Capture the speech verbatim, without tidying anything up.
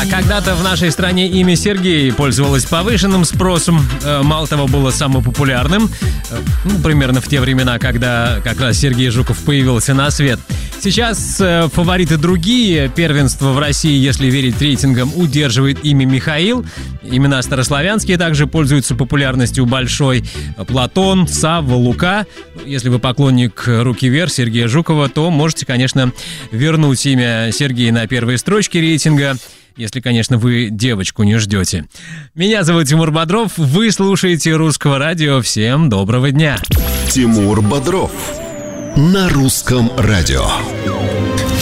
Когда-то в нашей стране имя Сергей пользовалось повышенным спросом. Мало того, было самым популярным. Ну, примерно в те времена, когда как раз Сергей Жуков появился на свет. Сейчас фавориты другие. Первенство в России, если верить рейтингам, удерживает имя Михаил. Имена старославянские также пользуются популярностью большой. Платон, Савва, Лука. Если вы поклонник «Руки вверх» Сергея Жукова, то можете, конечно, вернуть имя Сергея на первые строчки рейтинга. Если, конечно, вы девочку не ждете. Меня зовут Тимур Бодров. Вы слушаете Русского радио. Всем доброго дня. Тимур Бодров на Русском радио.